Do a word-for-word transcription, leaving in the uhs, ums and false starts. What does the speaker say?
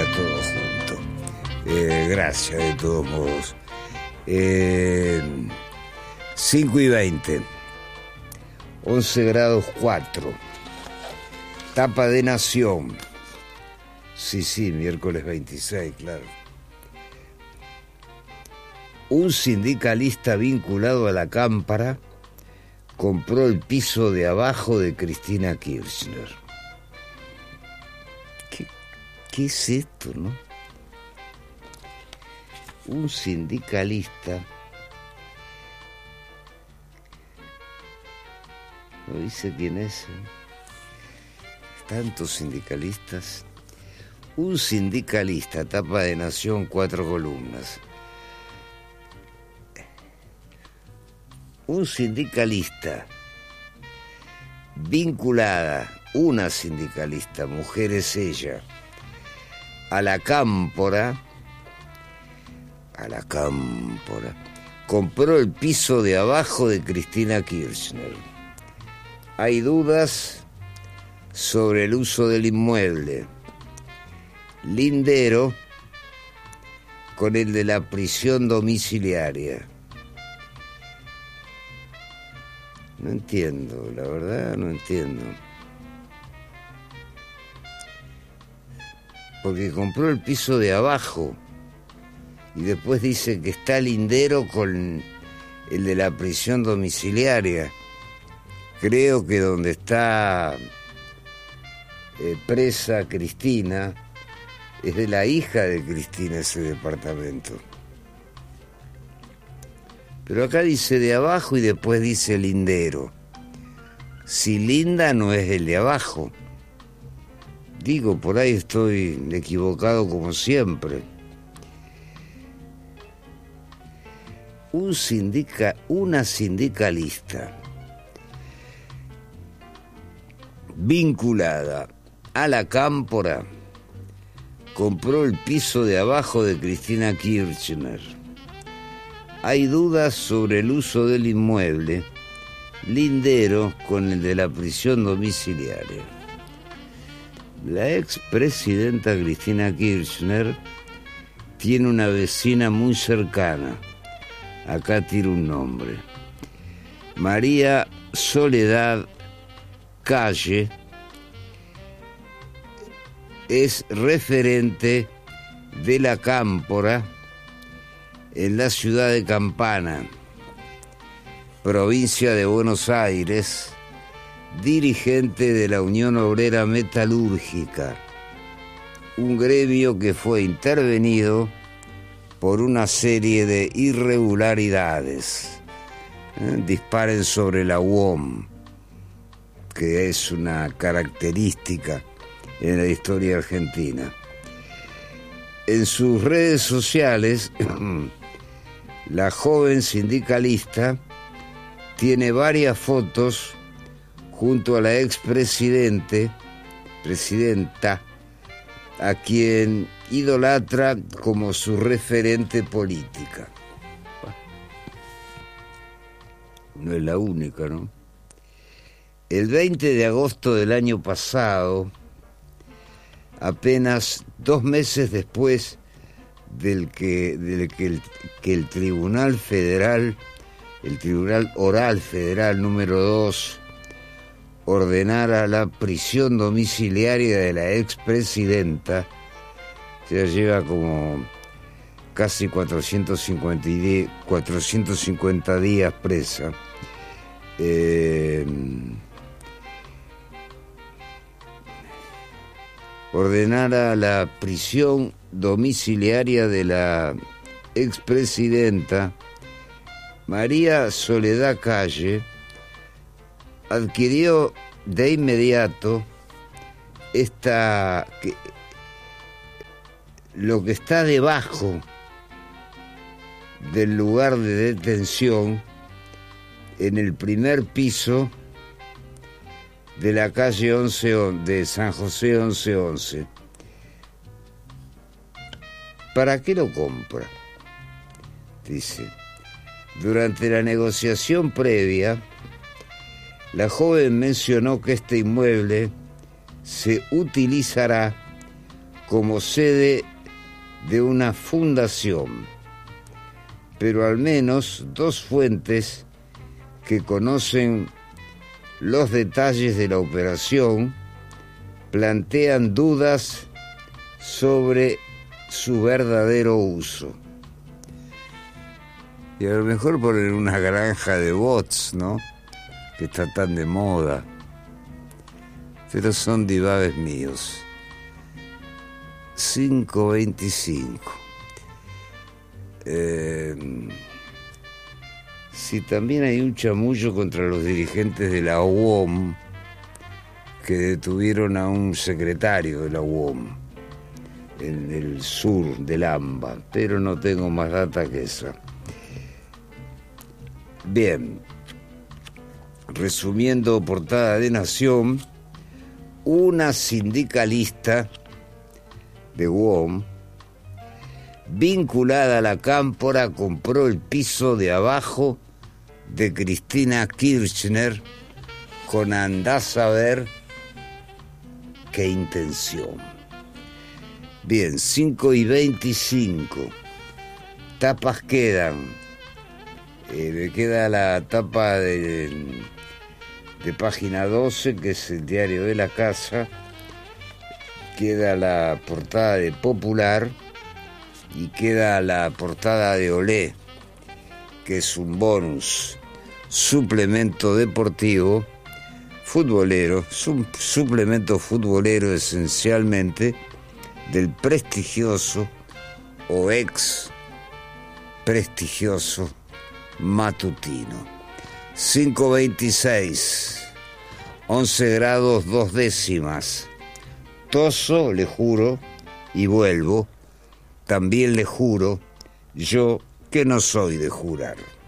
todo junto. Eh, gracias, de todos modos. Eh, cinco y veinte. once grados cuatro. Tapa de Nación. Sí, sí, miércoles veintiséis, claro. Un sindicalista vinculado a la Cámpara compró el piso de abajo de Cristina Kirchner. ¿Qué, qué es esto, no? Un sindicalista, no dice quién es, ¿eh? Tantos sindicalistas. Un sindicalista, tapa de Nación, cuatro columnas. Un sindicalista vinculada, una sindicalista, mujer es ella, a la Cámpora, a la Cámpora, compró el piso de abajo de Cristina Kirchner. Hay dudas sobre el uso del inmueble. Lindero con el de la prisión domiciliaria. No entiendo, la verdad no entiendo. Porque compró el piso de abajo y después dice que está lindero con el de la prisión domiciliaria. Creo que donde está eh, presa Cristina es de la hija de Cristina ese departamento. Pero acá dice de abajo y después dice lindero. Si linda no es el de abajo. Digo, por ahí estoy equivocado como siempre. Un sindica, una sindicalista vinculada a la Cámpora compró el piso de abajo de Cristina Kirchner. Hay dudas sobre el uso del inmueble. Lindero con el de la prisión domiciliaria. La expresidenta Cristina Kirchner tiene una vecina muy cercana. Acá tiro un nombre. María Soledad Calle es referente de la Cámpora en la ciudad de Campana, provincia de Buenos Aires, dirigente de la Unión Obrera Metalúrgica, un gremio que fue intervenido por una serie de irregularidades. ¿Eh? Disparen sobre la U O M, que es una característica en la historia argentina. En sus redes sociales, la joven sindicalista tiene varias fotos junto a la expresidente, presidenta, a quien idolatra como su referente política. No es la única, ¿no? El veinte de agosto del año pasado, apenas dos meses después del que, del que, el, que el Tribunal Federal, el Tribunal Oral Federal número dos, ordenara la prisión domiciliaria de la expresidenta, ya lleva como casi cuatrocientos cincuenta días presa. Eh, ordenara la prisión domiciliaria de la expresidenta, María Soledad Calle adquirió de inmediato esta, que, lo que está debajo del lugar de detención en el primer piso de la calle once de San José once once. ¿Para qué lo compra? Dice, durante la negociación previa, la joven mencionó que este inmueble se utilizará como sede de una fundación, pero al menos dos fuentes que conocen los detalles de la operación plantean dudas sobre su verdadero uso. Y a lo mejor poner una granja de bots, ¿no?, que está tan de moda. Pero son divagues míos. cinco veinticinco. Eh, si también hay un chamullo contra los dirigentes de la U O M que detuvieron a un secretario de la U O M en el sur del AMBA, pero no tengo más data que esa. Bien, resumiendo portada de Nación, una sindicalista de U O M vinculada a la Cámpora compró el piso de abajo de Cristina Kirchner con andás a ver qué intención. Bien, cinco y veinticinco. Tapas quedan. Eh, me queda la tapa de, de página doce, que es el diario de la casa. Queda la portada de Popular y queda la portada de Olé, que es un bonus, suplemento deportivo, futbolero, un suplemento futbolero esencialmente del prestigioso o ex prestigioso matutino. cinco veintiséis, once grados dos décimas. Toso, le juro, y vuelvo. También le juro, yo que no soy de jurar.